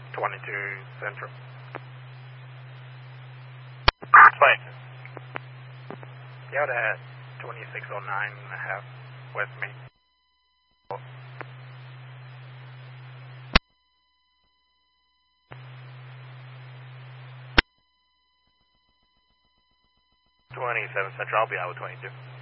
22 Central. 22. Delta at 2609.5 West Main. 27 Central, I'll be out with 22.